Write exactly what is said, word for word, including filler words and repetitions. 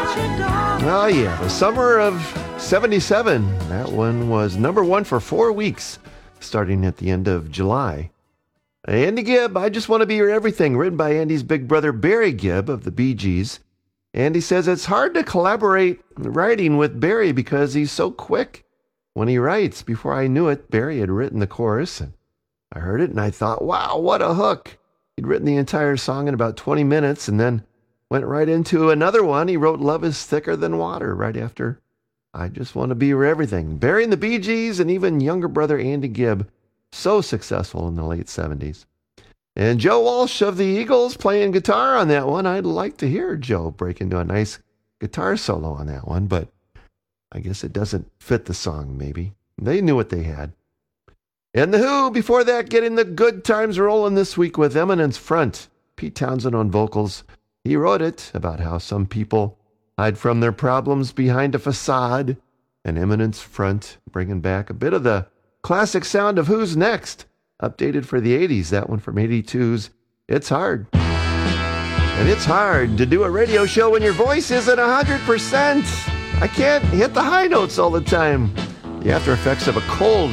Oh, yeah, the summer of seventy-seven. That one was number one for four weeks, starting at the end of July. Andy Gibb, I Just Want to Be Your Everything, written by Andy's big brother Barry Gibb of the Bee Gees. Andy says it's hard to collaborate writing with Barry because he's so quick when he writes. Before I knew it, Barry had written the chorus, and I heard it and I thought, wow, what a hook. He'd written the entire song in about twenty minutes and then went right into another one. He wrote Love is Thicker Than Water right after I Just Want to Be Your Everything. Barry and the Bee Gees and even younger brother Andy Gibb, so successful in the late seventies. And Joe Walsh of the Eagles playing guitar on that one. I'd like to hear Joe break into a nice guitar solo on that one, but I guess it doesn't fit the song maybe. They knew what they had. And The Who, before that, getting the good times rolling this week with Eminence Front. Pete Townsend on vocals. He wrote it about how some people hide from their problems behind a facade. And Eminence Front bringing back a bit of the classic sound of Who's Next, updated for the eighties, that one from eighty-two's It's Hard. And it's hard to do a radio show when your voice isn't one hundred percent. I can't hit the high notes all the time. The after effects of a cold